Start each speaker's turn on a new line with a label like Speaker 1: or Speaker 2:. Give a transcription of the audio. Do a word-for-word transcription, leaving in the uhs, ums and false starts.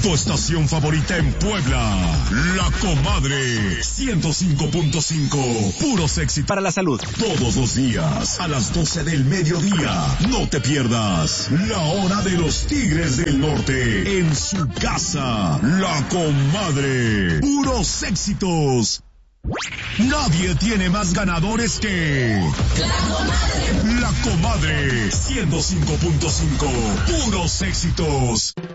Speaker 1: Tu estación favorita en Puebla, La Comadre, ciento cinco punto cinco, puros éxitos
Speaker 2: para la salud.
Speaker 1: Todos los días, a las doce del mediodía, no te pierdas La Hora de los Tigres del Norte, en su casa, La Comadre, puros éxitos. Nadie tiene más ganadores que La Comadre. La Comadre, ciento cinco punto cinco, puros éxitos.